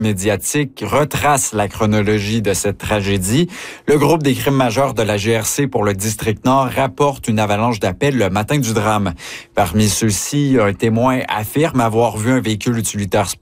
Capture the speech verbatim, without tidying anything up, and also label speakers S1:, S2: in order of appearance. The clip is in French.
S1: médiatique retrace la chronologie de cette tragédie. Le groupe des crimes majeurs de la G R C pour le district Nord rapporte une avalanche d'appels le matin du drame. Parmi ceux-ci, un témoin affirme avoir vu un véhicule utilitaire